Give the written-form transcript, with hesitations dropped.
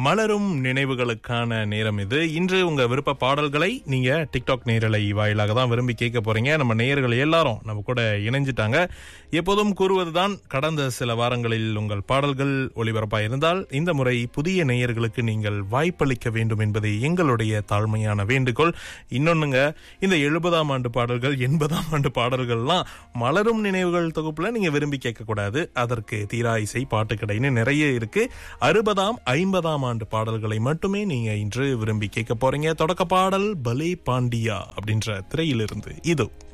மலரும் நினைவுகளுக்கான நேரம் இது. இன்று உங்க விருப்ப பாடல்களை நீங்க டிக்டாக் நேரலை வாயிலாக தான் விரும்பி கேட்க போறீங்க. நம்ம நேயர்கள் எல்லாரும் நம்ம கூட இணைஞ்சிட்டாங்க. எப்போதும் கூறுவதுதான், கடந்த சில வாரங்களில் உங்கள் பாடல்கள் ஒளிபரப்பாக இருந்தால் இந்த முறை புதிய நேயர்களுக்கு நீங்கள் வாய்ப்பளிக்க வேண்டும் என்பது எங்களுடைய தாழ்மையான வேண்டுகோள். இன்னொன்னுங்க, இந்த 70ஆம் ஆண்டு பாடல்கள் 80ஆம் ஆண்டு பாடல்கள்லாம் மலரும் நினைவுகள் தொகுப்புல நீங்க விரும்பி கேட்க கூடாது. அதற்கு தீரா இசை பாட்டுக்கடைன்னு நிறைய இருக்கு. 60ஆம் 50ஆம் ஆண்டு பாடல்களை மட்டுமே நீங்க இன்று விரும்பி கேட்க போறீங்க. தொடக்க பாடல் பலே பாண்டியா அப்படின்ற திரையிலிருந்து இதோ.